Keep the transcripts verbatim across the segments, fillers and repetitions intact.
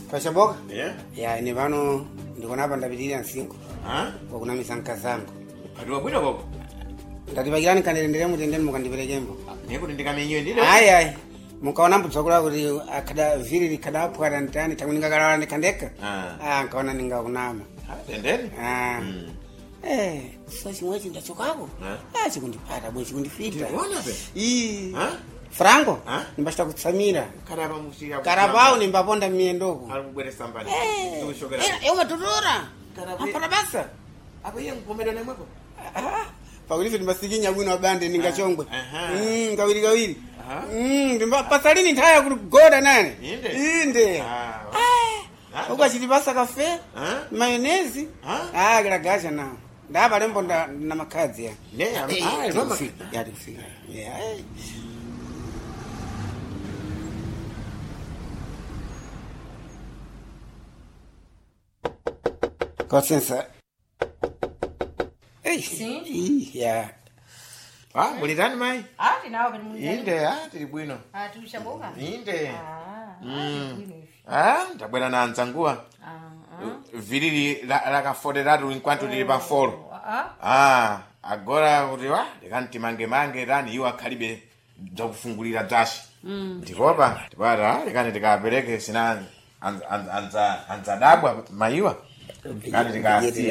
Kashaboka? Yeah. Ya, ni vano ndikona hapa ndapitirira nsingo. Ha? Kwa kuna misanka zangu. Adiwa bwino koko. Ndatibagira kandenderere mutendeni mukandiperekembo. Niye kuti ndikamenyiwe ndilo. Ayi ayi. Mukaona mbutsakula kuti akada viri likadapwata ntani tangu ningakalala ndikandeka. Ah. Ah, nkaona ningakunama. Ah, tendeni? Ah. Mm. Eh, so chimwechi ndachokako. Ah. Ah, chikundipata bwe chikundifita. Ndiona be. Ii. Ha? Franco? Ah? Nimbashita kutsamira. Karaba musika. Karabao nimbaponda miendoko. Alibweresa mbali. Eh. Tushokera. Eh, ewe tutura. Karabe. Apana basa. Apo yeye ngomeda na mwako. Pakulife ndimbasikinya bwino abande ningachongwe. Aha. Mm, kawiri kawiri. Aha. Mm, ndimba pasalini ntaya kuti goda nane. Inde. Inde. Ah. Ah. Ukachitipasa kafe, Ah. mayonezi. Ah. Ah, kila gasha na. Ndaba lembo nda na makazi ya. Ne, ah, Eh, Roma. ya kufika. Yeah. eh. Kosensa. Eh. Sim. Yeah. Ah, mulitani mai? Ah, tinao kani mwini. Inde, ah, tili bwino. Ah, tulishaboka. Inde. Ah, Mm. bwino hivi. Ah, ndabwera na anzanguwa. Ah, Virili la la kafoderatu enquanto lili pa folo. ah. Ah, agora kuti wa ndikanti mange mange rani iwo akhalibe zakufungulira dashi. Mm. Ndikopa, ndipata ndikani ndikapereke sina anza anza anza dabwa maiwa. Kani ndikasi.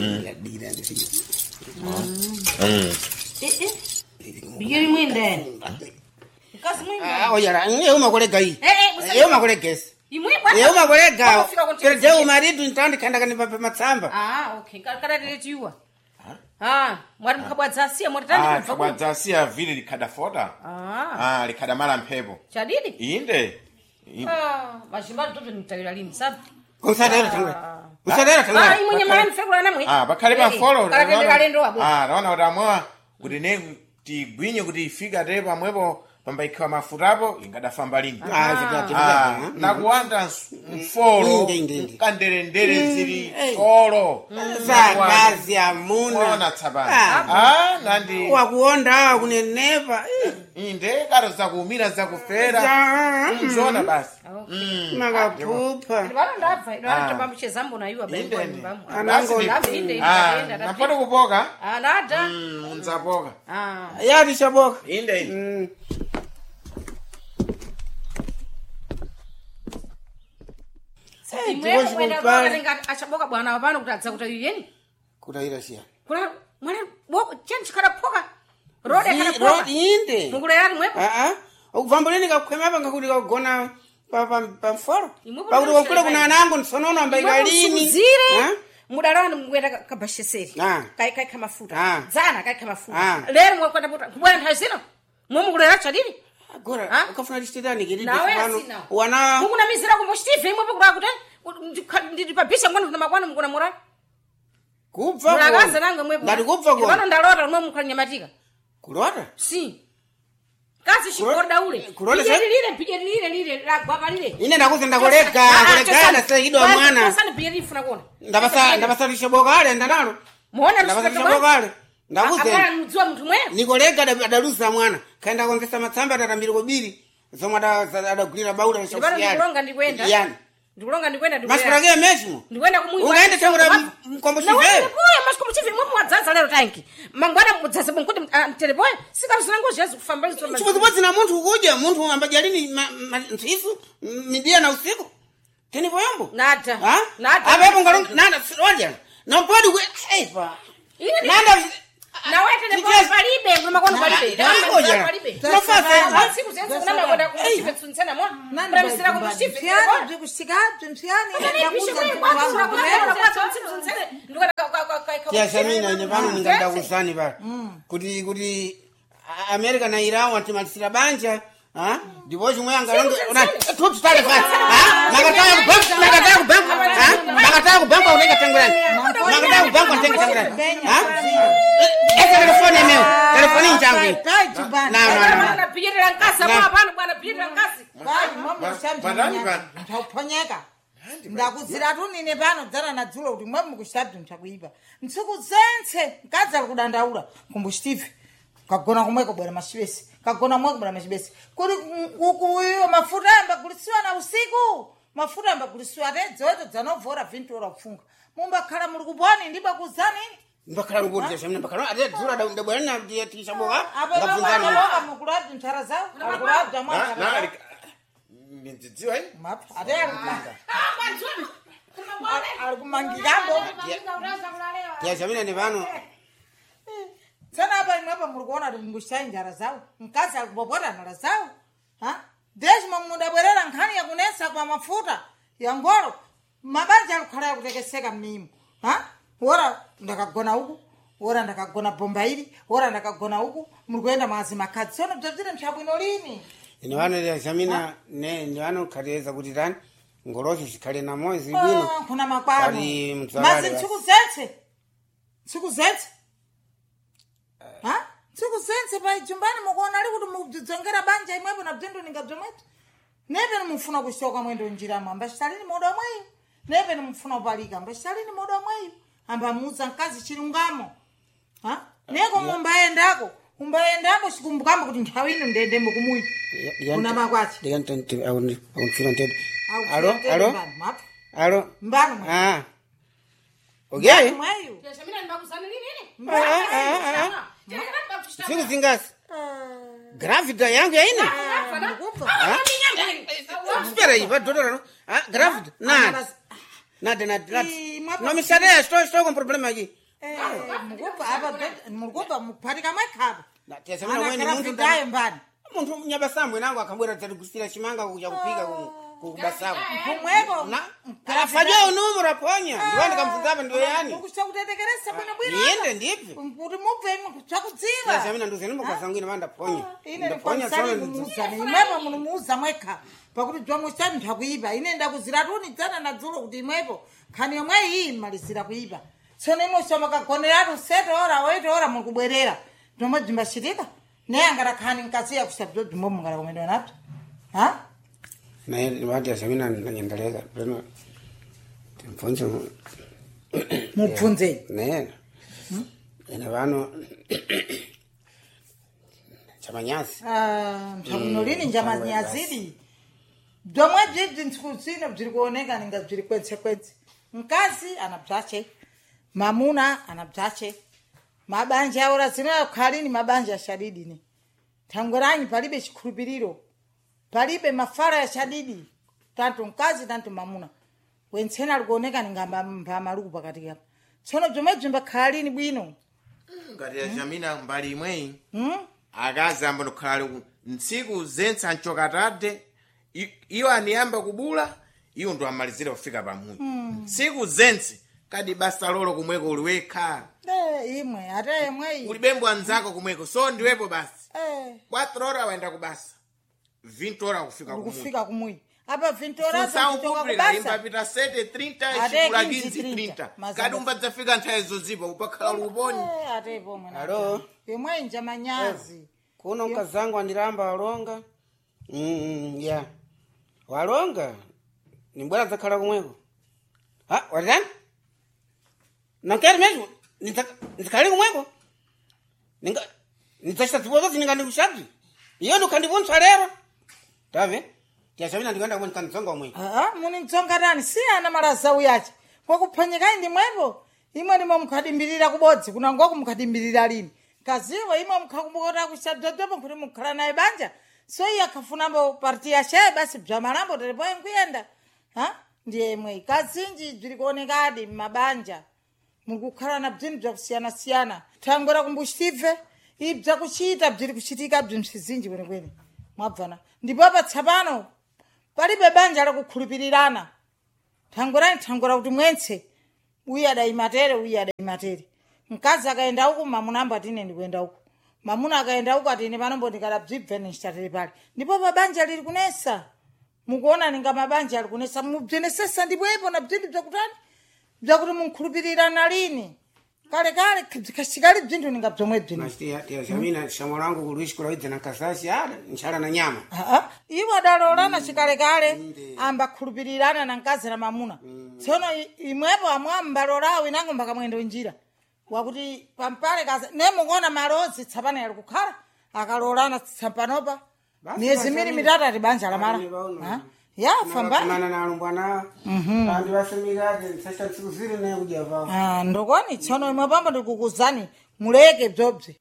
Mm. Eh, eh. Bigeri mwinde. Kasi mwinde. Ah, oyara, yeye umakolega hii. Eh, eh, musa- Yeye umakolega esi. Imwe kwa. Yeye umakolega. Wakufika kwa Kile mchezo. je umaridu ntandi kanda kani pa matsamba. Ah, okay. Kada diletiwa. Ah, mwari mkabwadza siya mwari tani Ah, kumfa. kabwadza siya vili likada foda. Ah. Ah, likada mala mphepo. Chadidi? Inde. I- Ah, mashimbali toto nitawira lini sabi. Kumsadera tanga. Kumsadera Ah, tanga. imwe nyamani fekula namwe. Ah, bakhale pa folo. Kada tendera lendo wabo. Ah, naona kuti amwa kuti ne tigwinye kuti ifika te pamwepo pamba ikhawa mafutapo ingadafamba lini. Ah, zidati. Ah, nakuwanda mfolo Inde, inde, inde. kanderendere zili kolo. Zakazi amuna. Ona tsapana. Ah, nandi Wakuonda kunenepa. inde karo zakuumira zakufera. Mzona basi. Mm. Makapupa. Ndibana ndabva, ndibana Ah. topa mchezambo na iwa Inde, bengwa inde. nyumbamu. Anango- Basi Ndabva, ni- inde, inde, Ah, inde, inde, napata kupoka. Ah, nada. Mm, unzapoka. Ah. Yati shaboka. Inde inde. Mm. Eh, Imwe tiwoshi mwenda kupale. kwa renga achaboka bwana wapano kutadza kuti yeni. Kutaira siya. Kuna mwana boko change kada poka. Rode kada Zi- poka. road inde. Mungula yari mwepo. Ah ah. Ukuvambuleni kakwema apa ngakuti kagona pa pa pa foro. Imwe Pakuti bwana wakule kuna anango nsonono ambaika lini. Zire. Mudarani mwenda kabasheseri. Ah. Kai kai kama futa. Ah. Zana kai kama futa. Ah. Lero mwekwenda puta. Kubwana ntazino. Mwe mungula yari chadini. Agora, Ah? ukafuna listidani kiri Nawe pano. asina. Wana Mungu na mizira kumbo Steve imwe pokura kuti ndi pabisha mwana kuna makwana mukuna mura. kubva Mulakaza nanga mwepo. Ngati kubva ko. Bana ndalota mwe mukanya nyamatika. kulota. Si. Kasi shikorda ule. Kulole se- Pigeri lile, pigeri lile lile la gwapa lile. Ine ndakuze ndakolega, kolega na sai idwa mwana. Sasa pigeri funa kuona. Ndabasa ndabasa lishaboka ale ndanalo. Muona Ndabasa msika lishaboka kama. ale. Ndakuze. Akala mzua mtu mwe. Nikolega adalusa mwana. Kaenda kuongeza matsamba tatambira kobiri. Zomwe ada adagulira baula Ndibana nshausiana. ndikulonga ndikwenda. Yani. Ndikulonga ndikwenda ndikwenda. Masipirage meshimo. Ndikwenda kumwi. Ungaende tangura mkombo Na wewe chive. kuya masiku mchivi mwe mwadzaza lero tanki. Mangwana mudzaza bonkuti teleboy. Sika zilango jesu kufamba izo. Chibuzibudzi na muntu ukuja muntu ambajalini ntifu midia na usiku. Tini poyambo. Nada. Ha? Nada. Abepo ngalonga nanda siroja. Na podi kwe epa. Nanda Na wewe teleboy palibe kuna makona palibe. Ngoja. Palibe. Tunafasa. Siku zenzi kunama kwenda kumchive tsunsena mwa. Mbona msira kumchive. Mfiani ndikusikaje mfiani Tia Samina ine pano ninganda kusani pa. Kuti kuti America na Iran watimatisira banja, ha? Ndipo chimwe angalonga una tutu tale fast. Ha? Nakataka kubanka, nakataka kubanka. Ha? Nakataka kubanka unenga tangurani. Nakataka kubanka unenga tangurani. Ha? Eka telefoni emeo. Telefoni nchangu. Na na na. Anapigirira nkasi mwa pano bwana pigirira nkasi. Badani bana. ndaponyeka ndakuzira tunine pano dzana na dzulo kuti mwe mukuchitatu nchakuipa ntsiku zense nkadza kudandaula kumbu Steve kagona kumweko bwana machibesi kagona mweko bwana machibesi kuti ukuyo mafuta ambagulisiwa na usiku mafuta ambagulisiwa ate dzoto dzanovhora vintu ora kufunga mumbakhala muli kuponi ndibakuzani mbakhala ngubudya shamina mbakhala ate dzura da ndabwana ndiye tishaboka apa ngabvunzana mukulabdi nthara zawo akulabda mwana ndidziwa iyi mapha ate akumanga ali kumangikambo ya shamina ni vano tsana apa imwepa muri kuona kuti mungushayi njara zawo mkazi ali kupopota njara zawo ha deshi mumudabwerera nkhani yakunesa kwa mafuta ya ngolo mabanja alikhala yakutekeseka mnimo ha ora ndakagona uku ora ndakagona bombairi ora ndakagona uku muri kuenda mwazi makhadzi tsono bzabzire mshabwino lini ine vano ya shamina ne ndi vano khatiyeza kuti tani ngolocho chikhale na moyo zibwino kuna makwano Pali mdzalale mazi basi. tsiku zentse tsiku zentse ha tsiku zentse pa jumbani mukuona ali kuti mudzongera banja imwepo na bzendo ningabzomwepo nepe nimufuna kushoka mwendo njiramo ambashitalini modo mweyo nepe nimufuna upalika ambashitalini modo mweyo ambamuza mkazi chilungamo ha neko mumbayendako umbayendako chikumbukamo kuti nthawi ino ndendembo kumuyi kuna makwachi ndiyantenti auni aunfira ntete alo alo alo mbano mweyo ah okay mweyo Shamina ndakuzana nini? siku zingasi gravida yangu yaine spera iva dodora ah gravida nada nada nada no me sare estoy estoy con problema aquí mukupa apa mukupa muphatika mwekhapa na tesa mina weni muntu daye mbani muntu nyabasamwe nangu akabwera tati kusira chimanga kuja kupika ku basamu kumweko na afajwa unumu raponya ndiwandi kamfungapa ndio yani kushakutetekeresa bwino bwino niende ndipi kuti mubve chakudziwa tesa mina nduzeni mukasangwini vanda ponya ine ndaponya ndikonsani solo kumuuza imwepo munumuuza mwekha pakuti bzomwe chanu nthakuipa ine ndakuzira tuni dzana na dzulo kuti imwepo nkhani yomwe iyi mmalizira kuipa tsono imosha makagoneratu sete ora oite ora mukubwerera bzomwe bzimbachitika naye angatakhani nkasiya kusabzo bzomwe mungatakomedwa nabzo ha naye vati yasamina nanyendaleka peno timfonse mubvunzeni nena ene vano chamanyazi mshakuno lini njamanyazidi bzomwe bzibzi ntsiku zino bziri kuoneka ninga bziri kwentse-kwentse mkazi ana bzache mamuna ana bzache mabanja aora zino yakhalini mabanja ashadidi ni thangweranyi palibe chikhulupiriro palibe mafara yashadidi tanto mkazi tanto mamuna wentsena ali kuoneka ninga mpamaluku pakati kapa tsono bzomwe bzimbakhalini bwino ngati ya shamina mbali imweyi hmm? akazi amba ndokhala ntsiku zentse anchokatade iwo aniyamba kubula iwo ndo amalizira kufika pamuyi ntsiku zentse kadi basa lolo kumweko uliwekha Eh, imwe ate imweyi ulibembo anzako kumweko so ndiwepo basi eh quatro horas waenda kubasa vinto horas kufika kumuyi kufika kumuyi apa vintora Função kutoka pública, kubasa impapita sete, trinta, Ade chikula quinze, quinze, trinta. trinta. Mas Cada agora- um vai desficar nthawizo zipa, upakhala luboni. Eh, ate pomwe na- alo imwe njamanyazi kuno mkazangu andiramba walonga mm, ya walonga nimbwera zakhala kumweko ha watani nankeri mesmo nzikhale kumweko ninga nitsachita zibozo zininga ndikushabzi iyo ndukhandibuntswa lero tave tiyashavina ndikuenda kumwe ndikanitsonga umweko aa muni mtsongatani si ana malaza uyachi kwakuphwanyikayi ndimwepo imwe ndimo mukhadimbirira kubodzi kunangoku mukhadimbirira lini kaziwa imwe mukhakumbukota kushabzabzapo nkuti mukhala naye banja so iye akhafunambo parti yashaye basi bzamalambo telepoye nkuyenda ha ndiye imwe kazinji bziri kuonekadi mmabanja mukukhala na bzinthu bzakusiyana-siyana thangwera kumbuchitive ibi bzakuchita bziri kuchitika bzinthu zinji kwenekwene mwabvana ndipo patsapano palibe banja lakukhulupirirana thangwerani thangwera kuti mwentse uyu adayimatere uyu adayimatere mkazi akaenda uku mamuna ambo ati ine ndikuenda uku mamuna akaenda uku ati ine panombo ndikadabzibve nishtatere pale ndipo mabanja lili kunesa mukuona ninga mabanja ali kunesa mubzenesesa ndipwepo na bzinthu bzakutani bzakuti munkhulupirirana lini kale kale kachikali bzinthu ninga bzomwe bzino tiyashavina shamo langu kulwishikula idze na kasasi ada nchala na nyama aa iwo adalolana chikalekale ambakhulupirirana na mkazi na mamuna tsono i- imwepo amwambalolawo inango mbakamwendo njira wakuti pampale kaza nemukuona malozi tsapano yali kukhala akalolana tsapanopa Basi miyezi basi, miri basi. mitatu ati banja Basi, lamala basi. Ha? yafa mbali kumana nalo bwana kandi vasemikake nsasa tsiku zili naye kudya vavo ah ndokoni tsono imwe pamba ndikukuzani muleke bzobzi.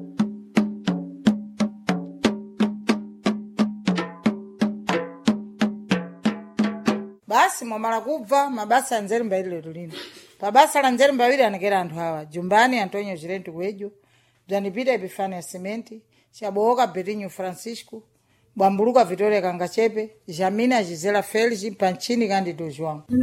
Basi mwamala kubva mabasa anzeri mbawiri lero lino. Pabasa la nzeri mbawiri anekera anthu awa. Jumbani Antonio Girento Kuejo, Bzanipita Epifania Sementi, Chaboka Betinho Francisco, Bwambuluka Vitória Kangachepe, Jamina Gisela Felix, Panchini Candido João.